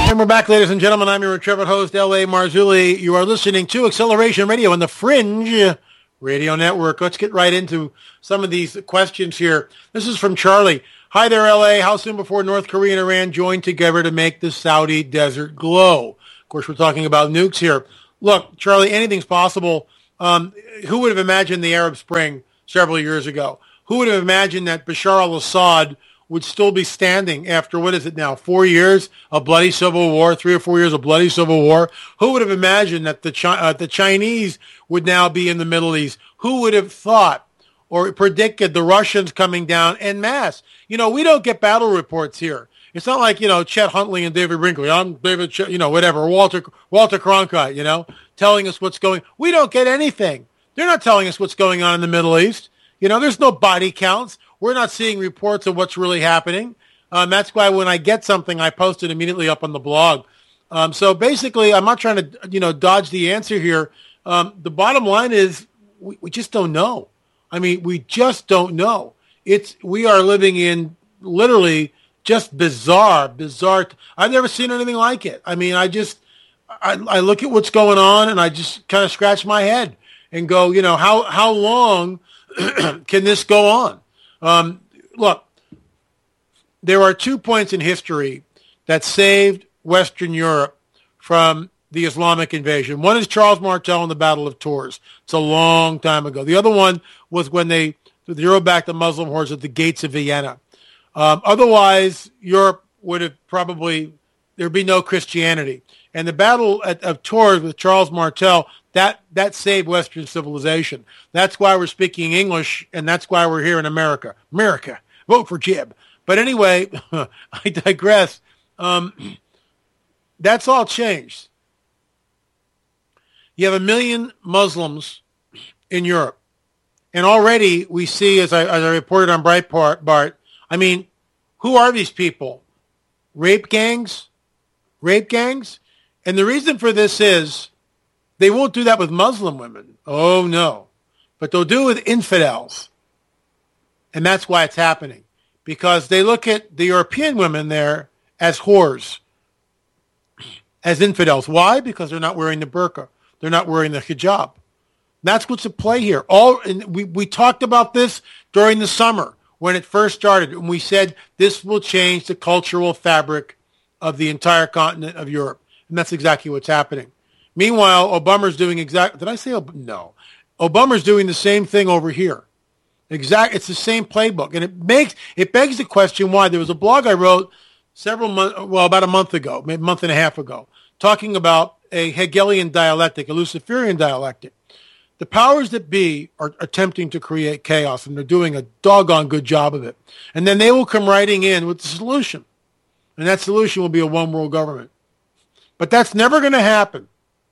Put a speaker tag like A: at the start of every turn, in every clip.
A: And we're back, ladies and gentlemen. I'm your intrepid host, L.A. Marzulli. You are listening to Acceleration Radio on the Fringe Radio Network. Let's get right into some of these questions here. This is from Charlie. Hi there, L.A. How soon before North Korea and Iran join together to make the Saudi desert glow? Of course, we're talking about nukes here. Look, Charlie, anything's possible. Who would have imagined the Arab Spring several years ago? Who would have imagined that Bashar al-Assad would still be standing after, what is it now, 4 years of bloody civil war, 3 or 4 years of bloody civil war? Who would have imagined that the Chinese would now be in the Middle East? Who would have thought or predicted the Russians coming down en masse? You know, we don't get battle reports here. It's not like, Chet Huntley and David Brinkley. I'm David, whatever, Walter Cronkite, telling us what's going. We don't get anything. They're not telling us what's going on in the Middle East. There's no body counts. We're not seeing reports of what's really happening. That's why when I get something, I post it immediately up on the blog. So basically, I'm not trying to, dodge the answer here. The bottom line is we just don't know. I mean, we just don't know. We are living in literally just bizarre. I've never seen anything like it. I mean, I look at what's going on and I just kind of scratch my head and go, how long can this go on? Look, there are 2 points in history that saved Western Europe from the Islamic invasion. One is Charles Martel and the Battle of Tours. It's a long time ago. The other one was when they drove back the Muslim hordes at the gates of Vienna. Otherwise, Europe would have there'd be no Christianity. And the Battle of Tours with Charles Martel, that saved Western civilization. That's why we're speaking English, and that's why we're here in America. America, vote for Jib. But anyway, I digress. That's all changed. You have 1 million Muslims in Europe. And already we see, as I reported on Breitbart, I mean, who are these people? Rape gangs? And the reason for this is they won't do that with Muslim women. Oh, no. But they'll do it with infidels. And that's why it's happening. Because they look at the European women there as whores, as infidels. Why? Because they're not wearing the burqa. They're not wearing the hijab. That's what's at play here. We talked about this during the summer when it first started. And we said this will change the cultural fabric of the entire continent of Europe. And that's exactly what's happening. Meanwhile, Obama's doing did I say no? Obama's doing the same thing over here. It's the same playbook. And it begs the question why. There was a blog I wrote about a month ago, maybe a month and a half ago, talking about a Hegelian dialectic, a Luciferian dialectic. The powers that be are attempting to create chaos, and they're doing a doggone good job of it. And then they will come writing in with the solution. And that solution will be a one-world government. But that's never going to happen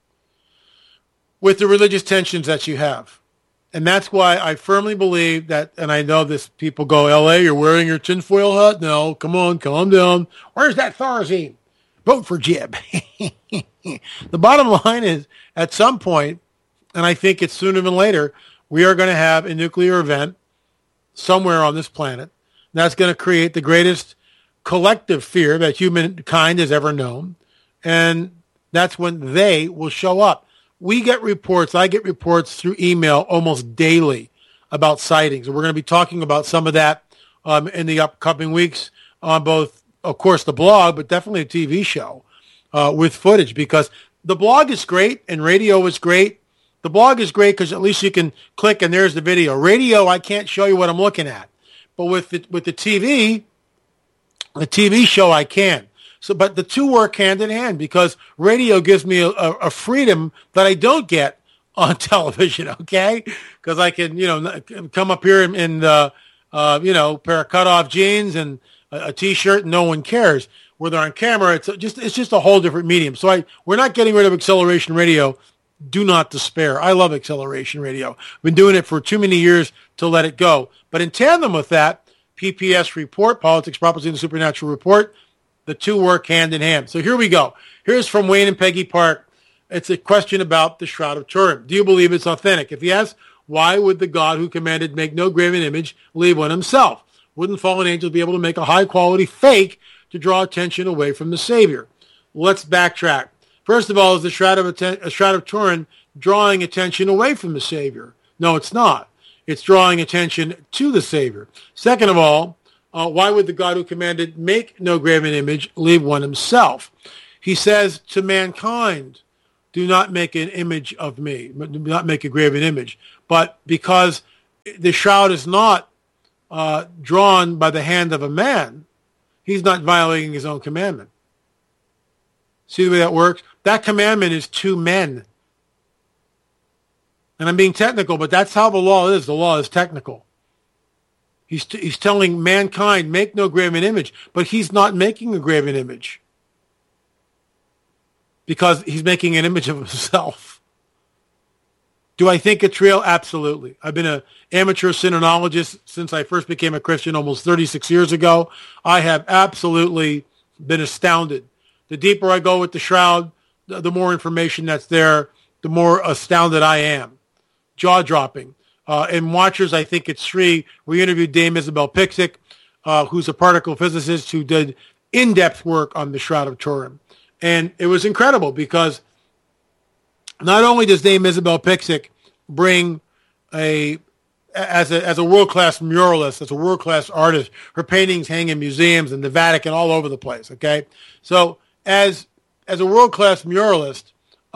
A: with the religious tensions that you have. And that's why I firmly believe that, and I know this, people go, L.A., you're wearing your tinfoil hat? No, come on, calm down. Where's that Thorazine? Vote for Jib. The bottom line is, at some point, and I think it's sooner than later, we are going to have a nuclear event somewhere on this planet that's going to create the greatest collective fear that humankind has ever known. And that's when they will show up. I get reports through email almost daily about sightings. And we're going to be talking about some of that in the upcoming weeks on both, of course, the blog, but definitely a TV show with footage, because the blog is great and radio is great. The blog is great because at least you can click and there's the video. Radio, I can't show you what I'm looking at. But with the TV show, I can. So, but the two work hand in hand, because radio gives me a freedom that I don't get on television, okay? Because I can, come up here in pair of cutoff jeans and a T-shirt and no one cares. Whether on camera, it's just a whole different medium. So we're not getting rid of Acceleration Radio. Do not despair. I love Acceleration Radio. I've been doing it for too many years to let it go. But in tandem with that, PPS Report, Politics, Prophecy, and the Supernatural Report, the two work hand in hand. So here we go. Here's from Wayne and Peggy Park. It's a question about the Shroud of Turin. Do you believe it's authentic? If yes, why would the God who commanded make no graven image leave one himself? Wouldn't fallen angels be able to make a high-quality fake to draw attention away from the Savior? let's backtrack. First of all, is the Shroud of Turin drawing attention away from the Savior? No, it's not. It's drawing attention to the Savior. Second of all, why would the God who commanded make no graven image leave one himself? He says to mankind, do not make an image of me, do not make a graven image. But because the shroud is not drawn by the hand of a man, he's not violating his own commandment. See the way that works? That commandment is to men. And I'm being technical, but that's how the law is. The law is technical. He's telling mankind, make no graven image, but he's not making a graven image because he's making an image of himself. Do I think it's real? Absolutely. I've been an amateur synologist since I first became a Christian almost 36 years ago. I have absolutely been astounded. The deeper I go with the shroud, the more information that's there, the more astounded I am. Jaw-dropping. In Watchers, I think it's 3, we interviewed Dame Isabel Pixick, who's a particle physicist who did in-depth work on the Shroud of Turin. And it was incredible because not only does Dame Isabel Pixick bring as a world-class muralist, as a world-class artist, her paintings hang in museums in the Vatican all over the place, okay? So as a world-class muralist,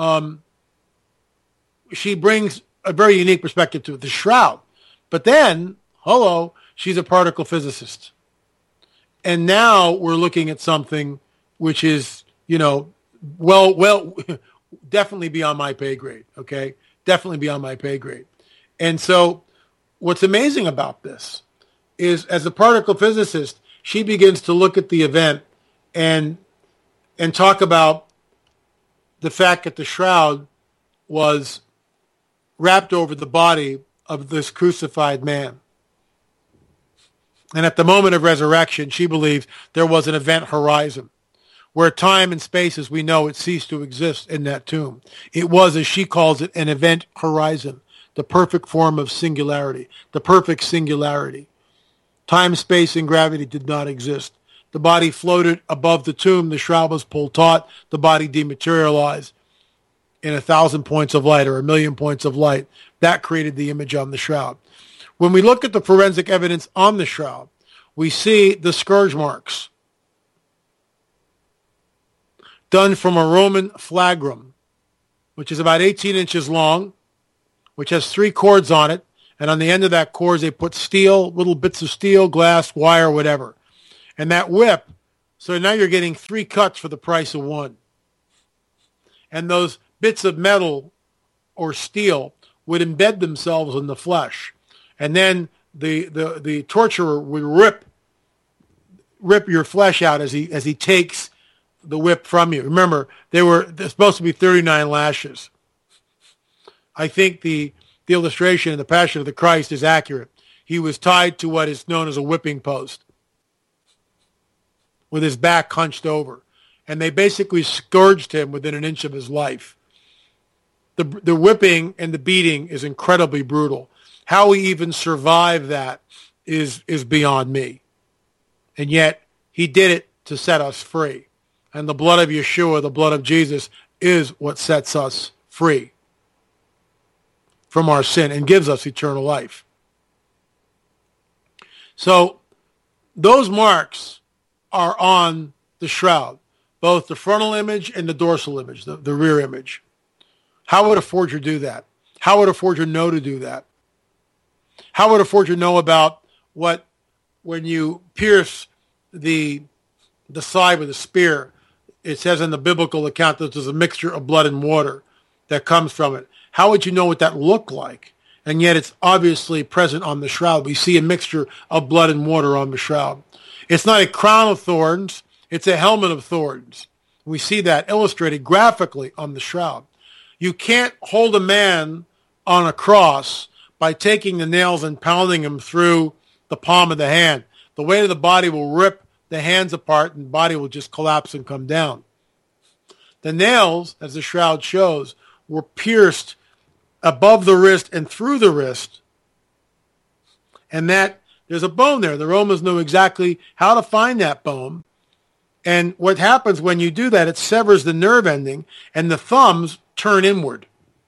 A: she brings a very unique perspective to the shroud. But then, she's a particle physicist. And now we're looking at something which is, well, definitely beyond my pay grade, okay? Definitely beyond my pay grade. And so what's amazing about this is as a particle physicist, she begins to look at the event and talk about the fact that the shroud was wrapped over the body of this crucified man. And at the moment of resurrection, she believes there was an event horizon where time and space as we know it ceased to exist in that tomb. It was, as she calls it, an event horizon, the perfect form of singularity, the perfect singularity. Time, space, and gravity did not exist. The body floated above the tomb. The shroud was pulled taut. The body dematerialized in 1,000 points of light or 1,000,000 points of light. That created the image on the shroud. When we look at the forensic evidence on the shroud, we see the scourge marks done from a Roman flagrum, which is about 18 inches long, which has 3 cords on it. And on the end of that cord, they put steel, little bits of steel, glass, wire, whatever. And that whip, so now you're getting 3 cuts for the price of 1. And those bits of metal or steel would embed themselves in the flesh. And then the torturer would rip your flesh out as he takes the whip from you. Remember, they're supposed to be 39 lashes. I think the illustration in the Passion of the Christ is accurate. He was tied to what is known as a whipping post with his back hunched over. And they basically scourged him within an inch of his life. The whipping and the beating is incredibly brutal. How he even survived that is beyond me. And yet, he did it to set us free. And the blood of Yeshua, the blood of Jesus, is what sets us free from our sin and gives us eternal life. So, those marks are on the shroud, both the frontal image and the dorsal image, the rear image. How would a forger do that? How would a forger know to do that? How would a forger know about when you pierce the side with a spear, it says in the biblical account that there's a mixture of blood and water that comes from it. How would you know what that looked like? And yet it's obviously present on the shroud. We see a mixture of blood and water on the shroud. It's not a crown of thorns. It's a helmet of thorns. We see that illustrated graphically on the shroud. You can't hold a man on a cross by taking the nails and pounding them through the palm of the hand. The weight of the body will rip the hands apart and the body will just collapse and come down. The nails, as the shroud shows, were pierced above the wrist and through the wrist. And that there's a bone there. The Romans knew exactly how to find that bone. And what happens when you do that, it severs the nerve ending and the thumbs turn inward.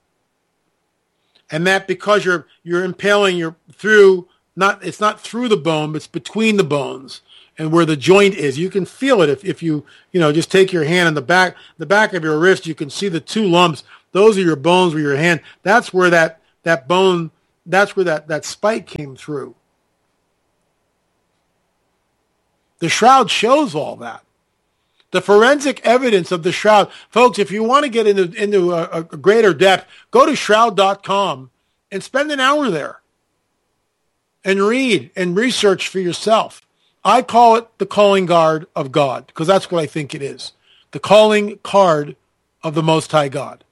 A: And that because you're impaling it's not through the bone, but it's between the bones and where the joint is. You can feel it if you just take your hand on the back of your wrist, you can see the two lumps. Those are your bones with your hand. That's where that bone, that's where that spike came through. The shroud shows all that. The forensic evidence of the shroud. Folks, if you want to get into a greater depth, go to shroud.com and spend an hour there and read and research for yourself. I call it the calling card of God because that's what I think it is. The calling card of the Most High God.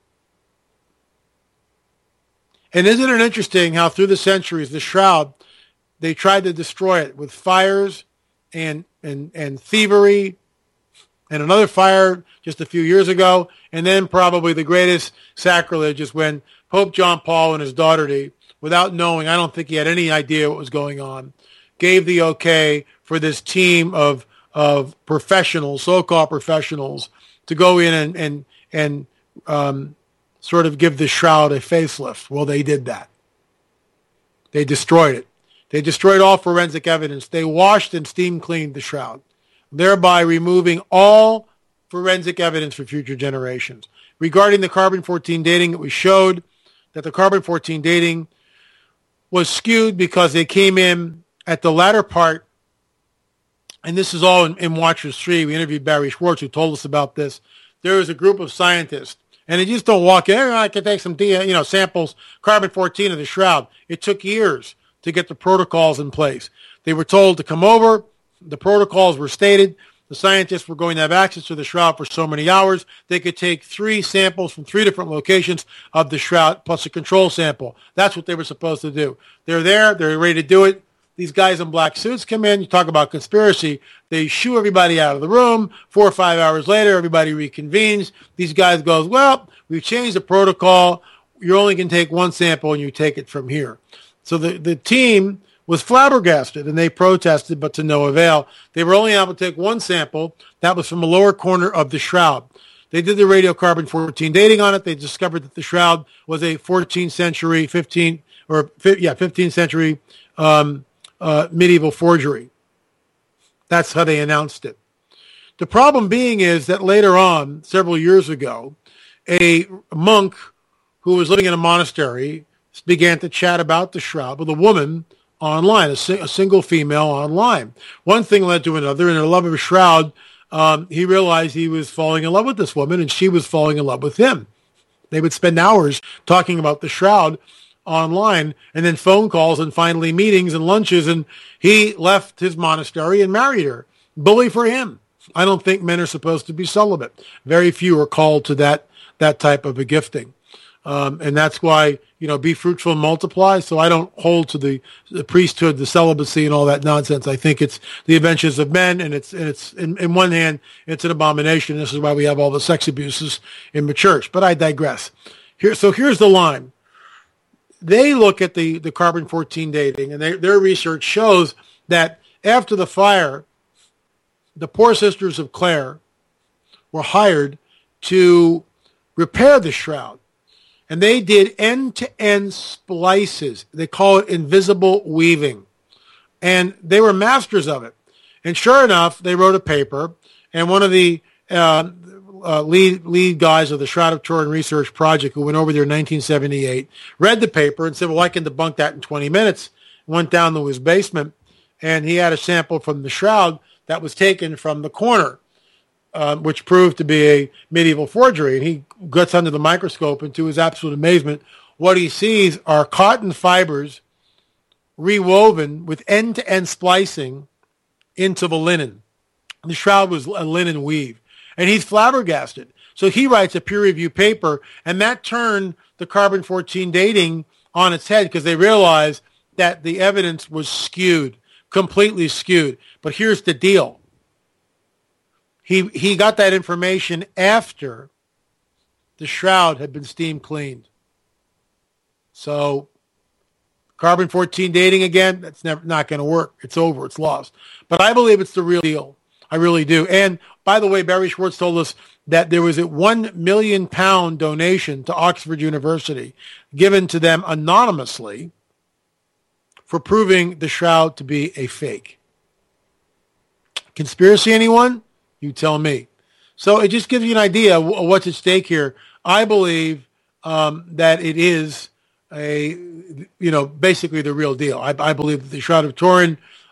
A: And isn't it interesting how through the centuries, the shroud, they tried to destroy it with fires and thievery, and another fire just a few years ago, and then probably the greatest sacrilege is when Pope John Paul and his daughter, without knowing, I don't think he had any idea what was going on, gave the okay for this team of professionals, so-called professionals, to go in and sort of give the shroud a facelift. Well, they did that. They destroyed it. They destroyed all forensic evidence. They washed and steam cleaned the shroud, thereby removing all forensic evidence for future generations. Regarding the carbon-14 dating, it was showed that the carbon-14 dating was skewed because they came in at the latter part, and this is all in Watchers 3. We interviewed Barry Schwartz, who told us about this. There was a group of scientists, and they just don't walk in. I can take some samples, carbon-14 of the shroud. It took years to get the protocols in place. They were told to come over. The protocols were stated. The scientists were going to have access to the shroud for so many hours. They could take 3 samples from 3 different locations of the shroud plus a control sample. That's what they were supposed to do. They're there. They're ready to do it. These guys in black suits come in. You talk about conspiracy. They shoo everybody out of the room. 4 or 5 hours later, everybody reconvenes. These guys goes, well, we've changed the protocol. You only can take 1 sample and you take it from here. So the team was flabbergasted, and they protested, but to no avail. They were only able to take 1 sample. That was from the lower corner of the shroud. They did the radiocarbon-14 dating on it. They discovered that the shroud was a 15th century medieval forgery. That's how they announced it. The problem being is that later on, several years ago, a monk who was living in a monastery began to chat about the shroud with a woman online, a single female online. One thing led to another. In her love of a shroud, he realized he was falling in love with this woman, and she was falling in love with him. They would spend hours talking about the shroud online, and then phone calls, and finally meetings and lunches, and he left his monastery and married her. Bully for him. I don't think men are supposed to be celibate. Very few are called to that type of a gifting. And that's why, be fruitful and multiply. So I don't hold to the priesthood, the celibacy, and all that nonsense. I think it's the adventures of men, and it's in one hand, it's an abomination. This is why we have all the sex abuses in the church. But I digress. Here's the line. They look at the carbon-14 dating, and their research shows that after the fire, the Poor Sisters of Clare were hired to repair the shroud. And they did end-to-end splices. They call it invisible weaving. And they were masters of it. And sure enough, they wrote a paper, and one of the lead guys of the Shroud of Turin Research Project, who went over there in 1978, read the paper and said, well, I can debunk that in 20 minutes. Went down to his basement, and he had a sample from the shroud that was taken from the corner, which proved to be a medieval forgery. And he gets under the microscope, and to his absolute amazement, what he sees are cotton fibers rewoven with end-to-end splicing into the linen. The shroud was a linen weave. And he's flabbergasted. So he writes a peer-reviewed paper, and that turned the carbon-14 dating on its head because they realized that the evidence was skewed, completely skewed. But here's the deal. He got that information after the shroud had been steam cleaned. So carbon-14 dating again, that's not going to work. It's over. It's lost. But I believe it's the real deal. I really do. And by the way, Barry Schwartz told us that there was a £1 million donation to Oxford University given to them anonymously for proving the shroud to be a fake. Conspiracy, anyone? You tell me. So it just gives you an idea of what's at stake here. I believe that it is basically the real deal. I believe that the Shroud of Turin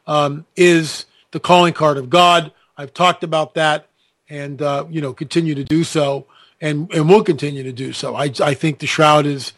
A: is the calling card of God. I've talked about that and, continue to do so and will continue to do so. I think the Shroud is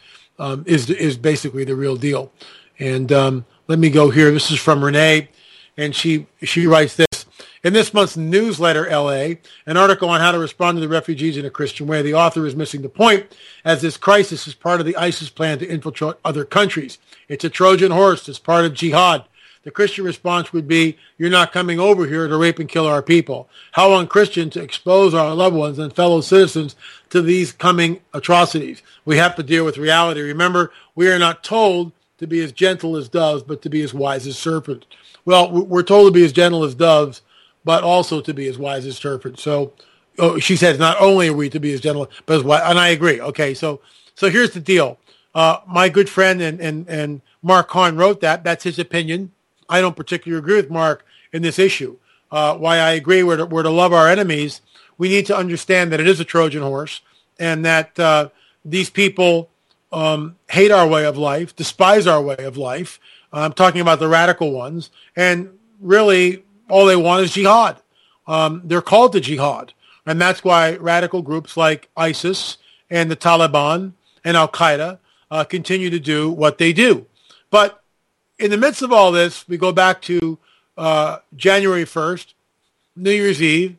A: basically the real deal. And let me go here. This is from Renee, and she writes this. In this month's newsletter, LA, an article on how to respond to the refugees in a Christian way. The author is missing the point, as this crisis is part of the ISIS plan to infiltrate other countries. It's a Trojan horse. It's part of jihad. The Christian response would be, you're not coming over here to rape and kill our people. How unchristian to expose our loved ones and fellow citizens to these coming atrocities. We have to deal with reality. Remember, we are not told to be as gentle as doves, but to be as wise as serpents. Well, we're told to be as gentle as doves, but also to be as wise as serpents. So she says, not only are we to be as gentle, but as wise. And I agree. Okay, so here's the deal. My good friend and Mark Hahn wrote that. That's his opinion. I don't particularly agree with Mark in this issue. Why I agree we're to love our enemies, we need to understand that it is a Trojan horse and that these people hate our way of life, despise our way of life. I'm talking about the radical ones. And really, all they want is jihad. They're called to jihad. And that's why radical groups like ISIS and the Taliban and Al-Qaeda continue to do what they do. But in the midst of all this, we go back to January 1st, New Year's Eve,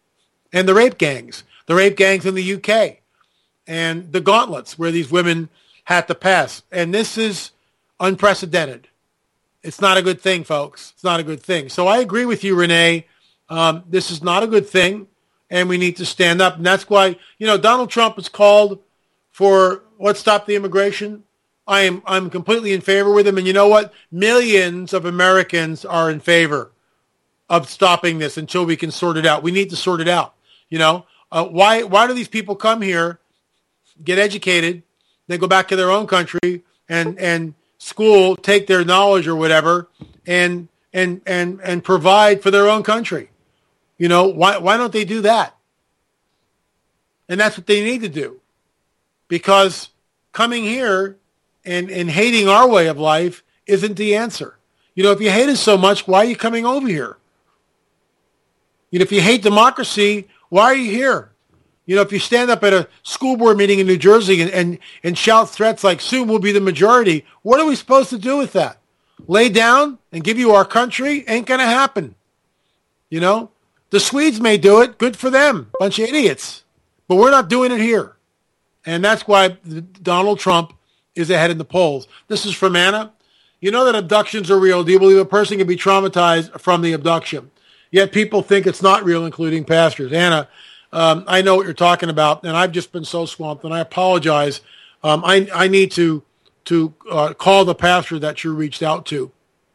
A: and the rape gangs in the UK, and the gauntlets where these women had to pass. And this is unprecedented. It's not a good thing, folks. It's not a good thing. So I agree with you, Renee. This is not a good thing, and we need to stand up. And that's why, Donald Trump has called for let's stop the immigration. I'm completely in favor with him. And you know what? Millions of Americans are in favor of stopping this until we can sort it out. We need to sort it out. Why do these people come here, get educated, then go back to their own country and school, take their knowledge or whatever, and provide for their own country? Why don't they do that? And that's what they need to do, because coming here and hating our way of life isn't the answer. If you hate us so much, why are you coming over here? If you hate democracy, why are you here? If you stand up at a school board meeting in New Jersey and shout threats like soon we'll be the majority, what are we supposed to do with that? Lay down and give you our country? Ain't going to happen. The Swedes may do it. Good for them. Bunch of idiots. But we're not doing it here. And that's why Donald Trump is ahead in the polls. This is from Anna. You know that abductions are real. Do you believe a person can be traumatized from the abduction? Yet people think it's not real, including pastors. Anna, I know what you're talking about, and I've just been so swamped, and I apologize. I need to call the pastor that you reached out to.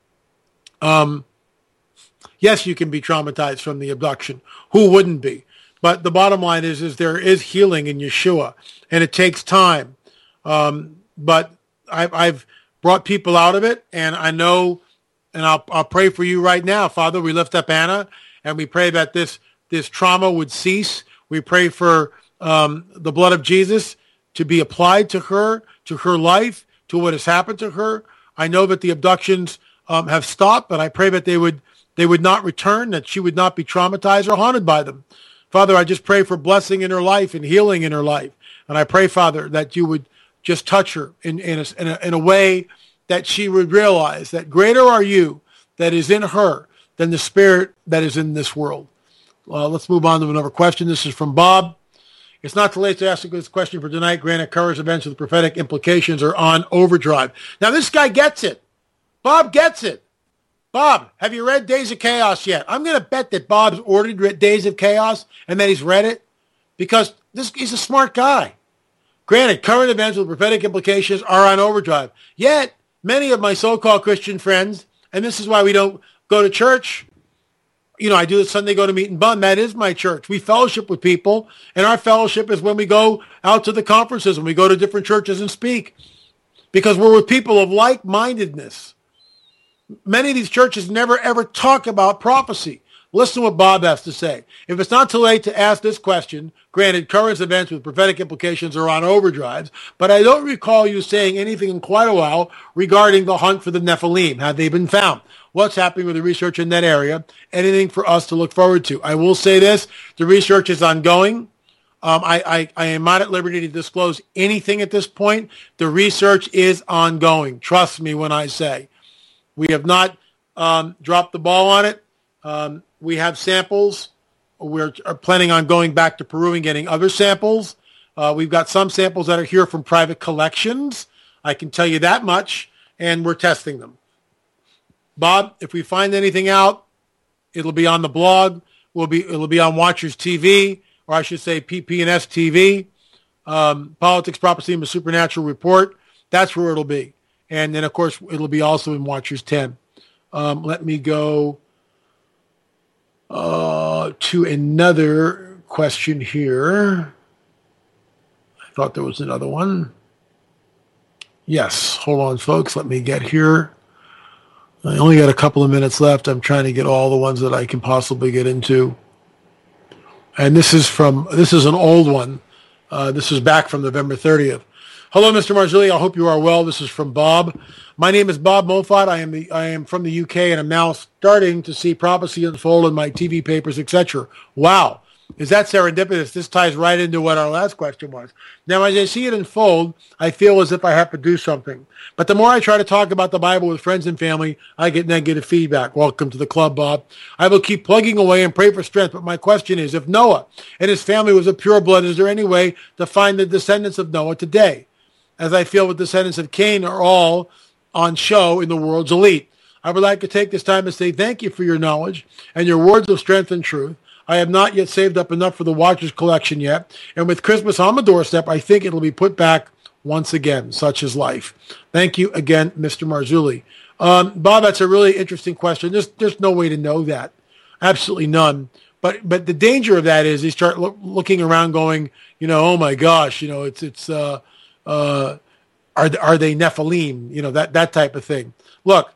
A: Yes, you can be traumatized from the abduction. Who wouldn't be? But the bottom line is there is healing in Yeshua, and it takes time. But I've brought people out of it, and I know, and I'll pray for you right now. Father, we lift up Anna, and we pray that this trauma would cease. We pray for the blood of Jesus to be applied to her life, to what has happened to her. I know that the abductions have stopped, but I pray that they would not return, that she would not be traumatized or haunted by them. Father, I just pray for blessing in her life and healing in her life. And I pray, Father, that you would just touch her in a way that she would realize that greater are you that is in her than the spirit that is in this world. Let's move on to another question. This is from Bob. It's not too late to ask a good question for tonight. Granted, current events with the prophetic implications are on overdrive. Now, this guy gets it. Bob gets it. Bob, have you read Days of Chaos yet? I'm going to bet that Bob's ordered Days of Chaos and that he's read it, because he's a smart guy. Granted, current events with prophetic implications are on overdrive. Yet, many of my so-called Christian friends, and this is why we don't go to church, I do the Sunday go to meet and bun. That is my church. We fellowship with people, and our fellowship is when we go out to the conferences, when we go to different churches and speak, because we're with people of like-mindedness. Many of these churches never, ever talk about prophecy. Listen to what Bob has to say. If it's not too late to ask this question, granted, current events with prophetic implications are on overdrives, but I don't recall you saying anything in quite a while regarding the hunt for the Nephilim. Have they been found? What's happening with the research in that area? Anything for us to look forward to? I will say this. The research is ongoing. I am not at liberty to disclose anything at this point. The research is ongoing. Trust me when I say. We have not dropped the ball on it. We have samples. We're planning on going back to Peru and getting other samples. We've got some samples that are here from private collections. I can tell you that much, and we're testing them. Bob, if we find anything out, it'll be on the blog. It'll be on Watchers TV, or I should say PPNS TV, Politics, Prophecy, and the Supernatural Report. That's where it'll be. And then, of course, it'll be also in Watchers 10. Let me go to another question here. I thought there was another one. Yes. Hold on, folks. Let me get here. I only got a couple of minutes left. I'm trying to get all the ones that I can possibly get into. And this is an old one. This is back from November 30th. Hello, Mr. Marzulli. I hope you are well. This is from Bob. My name is Bob Moffat. I am from the UK, and I'm now starting to see prophecy unfold in my TV papers, etc. Wow. Is that serendipitous? This ties right into what our last question was. Now, as I see it unfold, I feel as if I have to do something. But the more I try to talk about the Bible with friends and family, I get negative feedback. Welcome to the club, Bob. I will keep plugging away and pray for strength. But my question is, if Noah and his family was of pure blood, is there any way to find the descendants of Noah today? As I feel the descendants of Cain are all on show in the world's elite. I would like to take this time to say thank you for your knowledge and your words of strength and truth. I have not yet saved up enough for the Watchers collection yet. And with Christmas on the doorstep, I think it'll be put back once again. Such is life. Thank you again, Mr. Marzulli. Bob, that's a really interesting question. There's no way to know that. Absolutely none. But the danger of that is you start looking around going, oh my gosh, are they Nephilim? That type of thing. Look,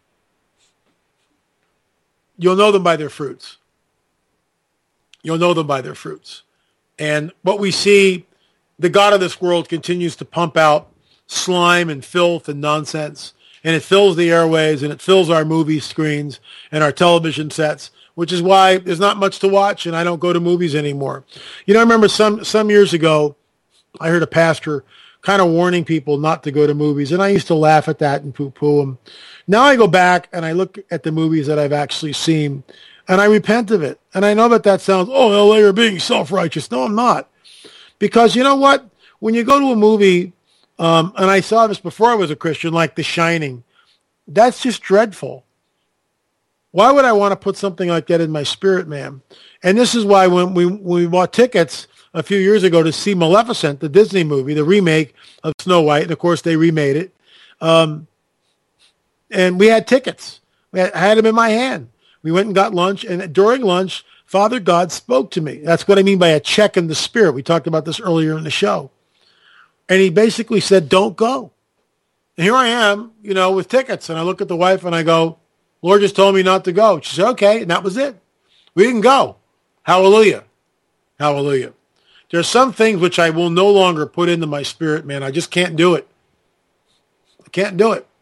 A: you'll know them by their fruits. You'll know them by their fruits. And what we see, the God of this world continues to pump out slime and filth and nonsense. And it fills the airways and it fills our movie screens and our television sets, which is why there's not much to watch and I don't go to movies anymore. I remember some years ago, I heard a pastor kind of warning people not to go to movies. And I used to laugh at that and poo-poo them. Now I go back and I look at the movies that I've actually seen and I repent of it. And I know that sounds, LA, you're being self-righteous. No, I'm not. Because you know what? When you go to a movie, and I saw this before I was a Christian, like The Shining, that's just dreadful. Why would I want to put something like that in my spirit, man? And this is why when we bought tickets a few years ago to see Maleficent, the Disney movie, the remake of Snow White, and of course they remade it, and we had tickets. I had them in my hand. We went and got lunch, and during lunch, Father God spoke to me. That's what I mean by a check in the spirit. We talked about this earlier in the show. And he basically said, don't go. And here I am, with tickets. And I look at the wife and I go, Lord just told me not to go. She said, okay. And that was it. We didn't go. Hallelujah. Hallelujah. There's some things which I will no longer put into my spirit, man. I just can't do it. I can't do it.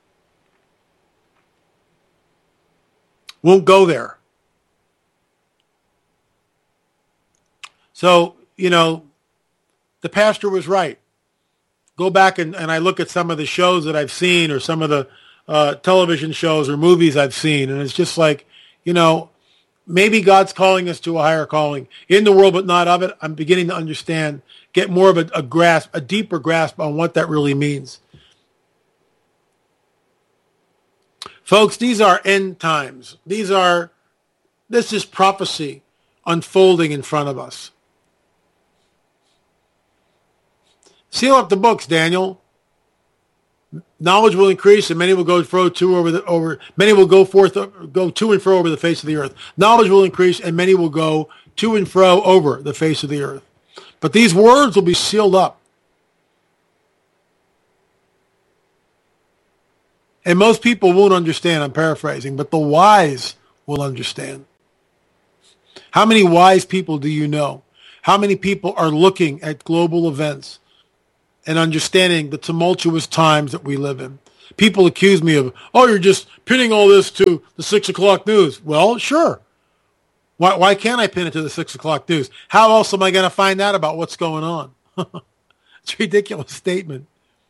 A: Won't go there. So, the pastor was right. Go back and I look at some of the shows that I've seen or some of the television shows or movies I've seen, and it's just like, maybe God's calling us to a higher calling in the world, but not of it. I'm beginning to understand, get more of a grasp, a deeper grasp on what that really means. Folks, these are end times. This is prophecy unfolding in front of us. Seal up the books, Daniel. Knowledge will increase, and many will go many will go to and fro over the face of the earth. Knowledge will increase, and many will go to and fro over the face of the earth. But these words will be sealed up. And most people won't understand, I'm paraphrasing, but the wise will understand. How many wise people do you know? How many people are looking at global events and understanding the tumultuous times that we live in? People accuse me of, you're just pinning all this to the 6 o'clock news. Well, sure. Why can't I pin it to the 6 o'clock news? How else am I going to find out about what's going on? It's a ridiculous statement.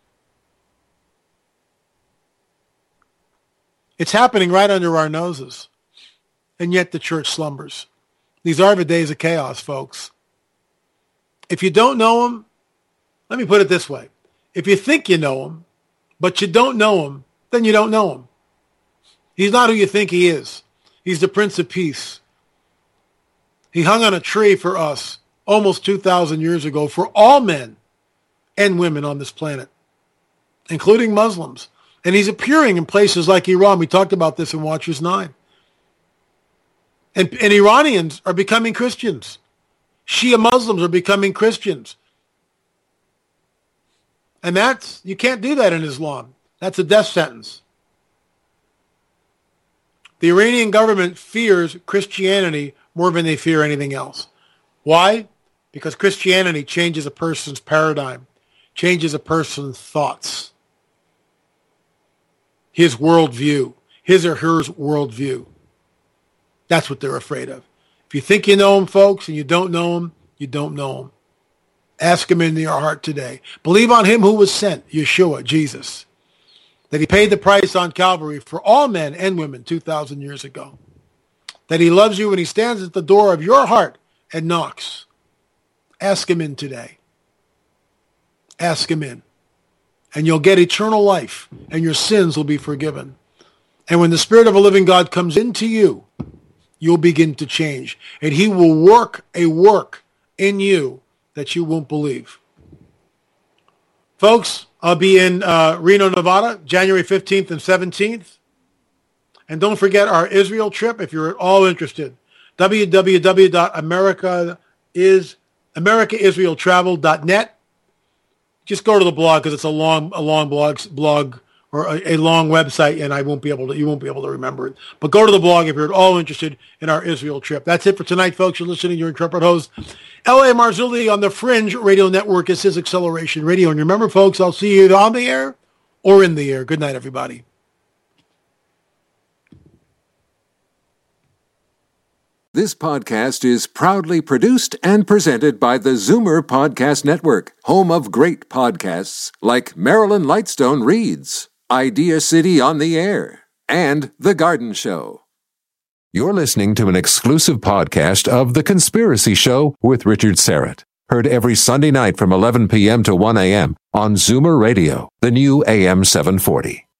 A: It's happening right under our noses, and yet the church slumbers. These are the days of chaos, folks. If you don't know him, let me put it this way. If you think you know him, but you don't know him, then you don't know him. He's not who you think he is. He's the Prince of Peace. He hung on a tree for us almost 2,000 years ago for all men and women on this planet, including Muslims. And he's appearing in places like Iran. We talked about this in Watchers 9. And Iranians are becoming Christians. Shia Muslims are becoming Christians. And you can't do that in Islam. That's a death sentence. The Iranian government fears Christianity more than they fear anything else. Why? Because Christianity changes a person's paradigm, changes a person's thoughts. His worldview, his or her worldview. That's what they're afraid of. If you think you know him, folks, and you don't know him, you don't know him. Ask him into your heart today. Believe on him who was sent, Yeshua, Jesus, that he paid the price on Calvary for all men and women 2,000 years ago, that he loves you and he stands at the door of your heart and knocks. Ask him in today. Ask him in. And you'll get eternal life, and your sins will be forgiven. And when the Spirit of a living God comes into you, you'll begin to change. And he will work a work in you that you won't believe. Folks, I'll be in Reno, Nevada, January 15th and 17th. And don't forget our Israel trip if you're at all interested. www.americaisraeltravel.net. Just go to the blog because it's a long blog or a long website, and you won't be able to remember it. But go to the blog if you're at all interested in our Israel trip. That's it for tonight, folks. You're listening to your intrepid host, L.A. Marzulli on the Fringe Radio Network. This is Acceleration Radio. And remember, folks, I'll see you on the air or in the air. Good night, everybody.
B: This podcast is proudly produced and presented by the Zoomer Podcast Network, home of great podcasts like Marilyn Lightstone Reads, Idea City on the Air, and The Garden Show. You're listening to an exclusive podcast of The Conspiracy Show with Richard Serrett. Heard every Sunday night from 11 p.m. to 1 a.m. on Zoomer Radio, the new AM 740.